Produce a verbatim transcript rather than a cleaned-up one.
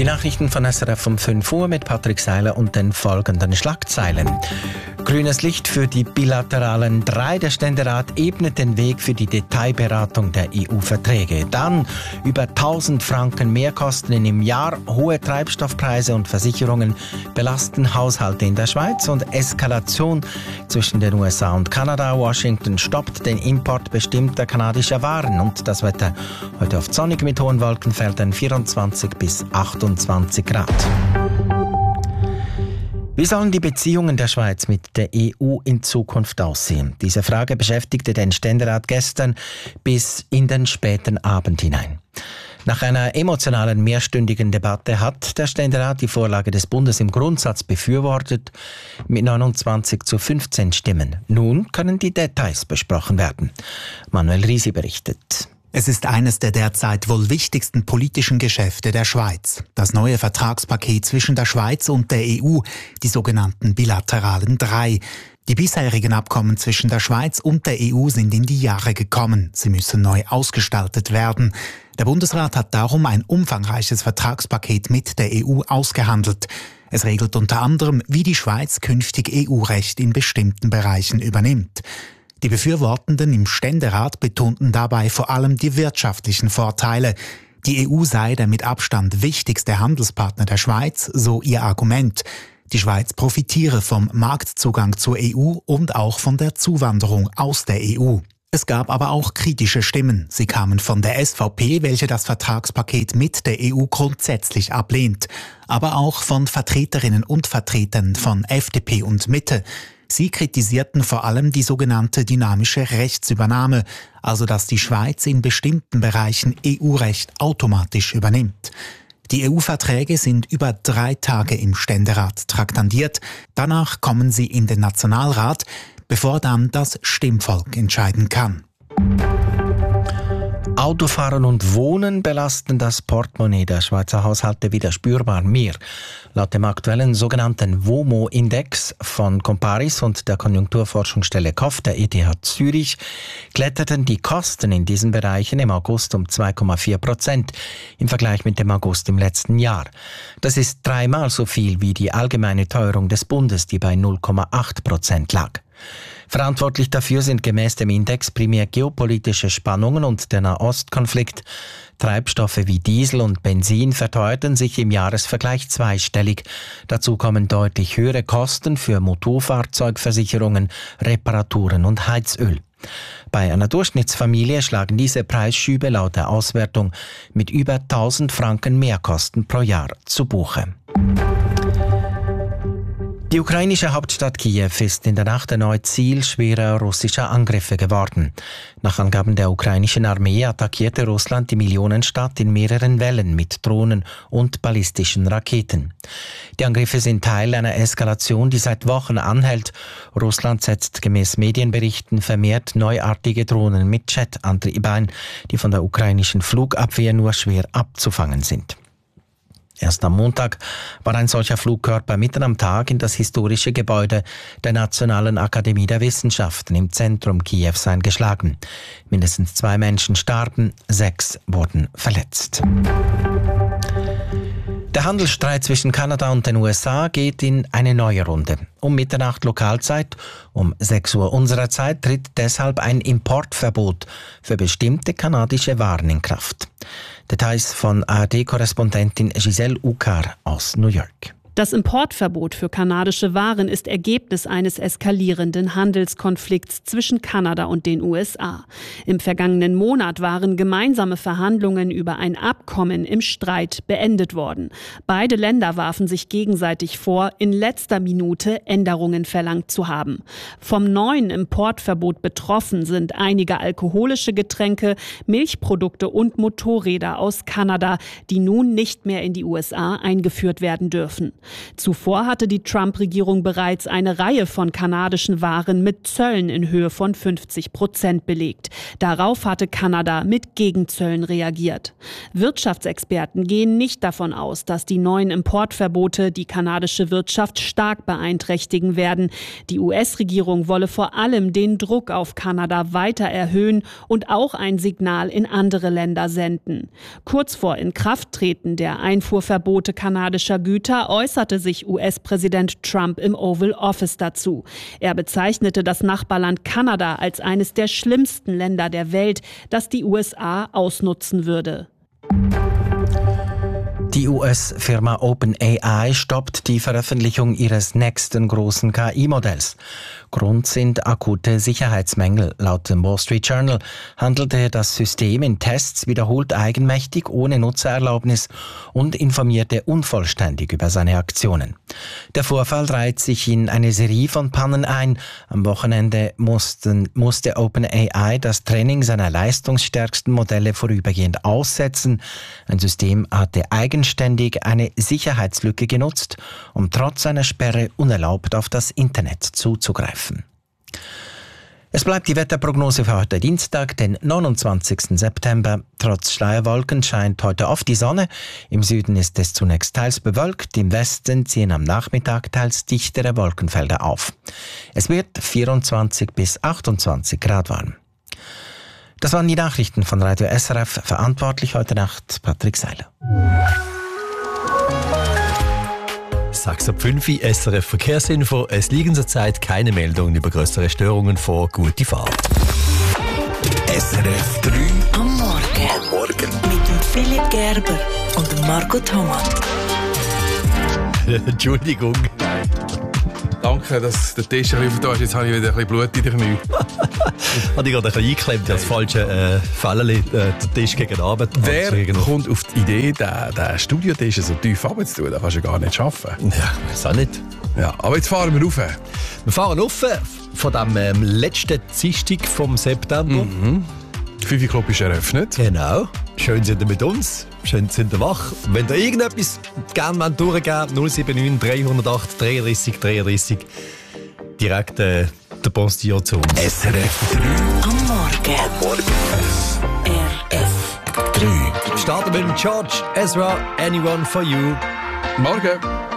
Die Nachrichten von S R F um fünf Uhr mit Patrick Seiler und den folgenden Schlagzeilen. Grünes Licht für die bilateralen drei. Der Ständerat ebnet den Weg für die Detailberatung der E U-Verträge. Dann über tausend Franken Mehrkosten im Jahr. Hohe Treibstoffpreise und Versicherungen belasten Haushalte in der Schweiz. Und Eskalation zwischen den U S A und Kanada. Washington stoppt den Import bestimmter kanadischer Waren. Und das Wetter heute oft sonnig mit hohen Wolkenfeldern, vierundzwanzig bis achtundzwanzig Grad. Wie sollen die Beziehungen der Schweiz mit der E U in Zukunft aussehen? Diese Frage beschäftigte den Ständerat gestern bis in den späten Abend hinein. Nach einer emotionalen mehrstündigen Debatte hat der Ständerat die Vorlage des Bundes im Grundsatz befürwortet mit neunundzwanzig zu fünfzehn Stimmen. Nun können die Details besprochen werden. Manuel Risi berichtet. Es ist eines der derzeit wohl wichtigsten politischen Geschäfte der Schweiz. Das neue Vertragspaket zwischen der Schweiz und der E U, die sogenannten bilateralen drei. Die bisherigen Abkommen zwischen der Schweiz und der E U sind in die Jahre gekommen. Sie müssen neu ausgestaltet werden. Der Bundesrat hat darum ein umfangreiches Vertragspaket mit der E U ausgehandelt. Es regelt unter anderem, wie die Schweiz künftig E U-Recht in bestimmten Bereichen übernimmt. Die Befürwortenden im Ständerat betonten dabei vor allem die wirtschaftlichen Vorteile. Die E U sei der mit Abstand wichtigste Handelspartner der Schweiz, so ihr Argument. Die Schweiz profitiere vom Marktzugang zur E U und auch von der Zuwanderung aus der E U. Es gab aber auch kritische Stimmen. Sie kamen von der S V P, welche das Vertragspaket mit der E U grundsätzlich ablehnt, aber auch von Vertreterinnen und Vertretern von F D P und Mitte. Sie kritisierten vor allem die sogenannte dynamische Rechtsübernahme, also dass die Schweiz in bestimmten Bereichen E U-Recht automatisch übernimmt. Die E U-Verträge sind über drei Tage im Ständerat traktandiert. Danach kommen sie in den Nationalrat, bevor dann das Stimmvolk entscheiden kann. Autofahren und Wohnen belasten das Portemonnaie der Schweizer Haushalte wieder spürbar mehr. Laut dem aktuellen sogenannten WOMO-Index von Comparis und der Konjunkturforschungsstelle K O F der E T H Zürich kletterten die Kosten in diesen Bereichen im August um zwei Komma vier Prozent im Vergleich mit dem August im letzten Jahr. Das ist dreimal so viel wie die allgemeine Teuerung des Bundes, die bei null Komma acht Prozent lag. Verantwortlich dafür sind gemäß dem Index primär geopolitische Spannungen und der Nahostkonflikt. Treibstoffe wie Diesel und Benzin verteuerten sich im Jahresvergleich zweistellig. Dazu kommen deutlich höhere Kosten für Motorfahrzeugversicherungen, Reparaturen und Heizöl. Bei einer Durchschnittsfamilie schlagen diese Preisschübe laut der Auswertung mit über tausend Franken Mehrkosten pro Jahr zu Buche. Die ukrainische Hauptstadt Kiew ist in der Nacht erneut Ziel schwerer russischer Angriffe geworden. Nach Angaben der ukrainischen Armee attackierte Russland die Millionenstadt in mehreren Wellen mit Drohnen und ballistischen Raketen. Die Angriffe sind Teil einer Eskalation, die seit Wochen anhält. Russland setzt gemäß Medienberichten vermehrt neuartige Drohnen mit Jetantrieb ein, die von der ukrainischen Flugabwehr nur schwer abzufangen sind. Erst am Montag war ein solcher Flugkörper mitten am Tag in das historische Gebäude der Nationalen Akademie der Wissenschaften im Zentrum Kiews eingeschlagen. Mindestens zwei Menschen starben, sechs wurden verletzt. Der Handelsstreit zwischen Kanada und den U S A geht in eine neue Runde. Um Mitternacht Lokalzeit, um sechs Uhr unserer Zeit, tritt deshalb ein Importverbot für bestimmte kanadische Waren in Kraft. Details von A R D-Korrespondentin Giselle Ukar aus New York. Das Importverbot für kanadische Waren ist Ergebnis eines eskalierenden Handelskonflikts zwischen Kanada und den U S A. Im vergangenen Monat waren gemeinsame Verhandlungen über ein Abkommen im Streit beendet worden. Beide Länder warfen sich gegenseitig vor, in letzter Minute Änderungen verlangt zu haben. Vom neuen Importverbot betroffen sind einige alkoholische Getränke, Milchprodukte und Motorräder aus Kanada, die nun nicht mehr in die U S A eingeführt werden dürfen. Zuvor hatte die Trump-Regierung bereits eine Reihe von kanadischen Waren mit Zöllen in Höhe von fünfzig Prozent belegt. Darauf hatte Kanada mit Gegenzöllen reagiert. Wirtschaftsexperten gehen nicht davon aus, dass die neuen Importverbote die kanadische Wirtschaft stark beeinträchtigen werden. Die U S-Regierung wolle vor allem den Druck auf Kanada weiter erhöhen und auch ein Signal in andere Länder senden. Kurz vor Inkrafttreten der Einfuhrverbote kanadischer Güter äußerte sich U S-Präsident Trump im Oval Office dazu. Er bezeichnete das Nachbarland Kanada als eines der schlimmsten Länder der Welt, das die U S A ausnutzen würde. Die U S-Firma OpenAI stoppt die Veröffentlichung ihres nächsten großen K I-Modells. Grund sind akute Sicherheitsmängel. Laut dem Wall Street Journal handelte das System in Tests wiederholt eigenmächtig, ohne Nutzererlaubnis und informierte unvollständig über seine Aktionen. Der Vorfall reiht sich in eine Serie von Pannen ein. Am Wochenende mussten, musste OpenAI das Training seiner leistungsstärksten Modelle vorübergehend aussetzen. Ein System hatte eigenständig eine Sicherheitslücke genutzt, um trotz einer Sperre unerlaubt auf das Internet zuzugreifen. Es bleibt die Wetterprognose für heute Dienstag, den neunundzwanzigsten September. Trotz Schleierwolken scheint heute oft die Sonne. Im Süden ist es zunächst teils bewölkt, im Westen ziehen am Nachmittag teils dichtere Wolkenfelder auf. Es wird vierundzwanzig bis achtundzwanzig Grad warm. Das waren die Nachrichten von Radio S R F. Verantwortlich heute Nacht Patrick Seiler. sechs Uhr fünf S R F Verkehrsinfo. Es liegen zurzeit keine Meldungen über größere Störungen vor. Gute Fahrt. S R F drei am Morgen. Am Morgen. Mit dem Philipp Gerber und dem Marco Thomas. Entschuldigung. Nein. Danke, dass der Tisch ein bisschen da ist. Jetzt habe ich wieder ein bisschen Blut in den Knien. Habe ich gerade ein bisschen eingeklemmt, das falsche äh, Fällchen, äh, den Tisch gegen den Abend. Wer gegen kommt auf die Idee, den, den Studiotisch so tief runterzutun? Das kannst du gar nicht schaffen. Ja, weiß auch nicht. Ja, aber jetzt fahren wir rauf. Wir fahren rauf von dem ähm, letzten Dienstag vom September. Mhm. Fünf Club ist eröffnet. Genau. Schön sind ihr mit uns. Schön sind ihr wach. Wenn ihr irgendetwas gerne durchgeben null sieben neun drei null acht dreiunddreißig dreiunddreißig direkt äh, der Postillon zu uns. S R F drei am Morgen. Am Morgen. S R F drei. Starten wir mit George Ezra, Anyone for You. Morgen.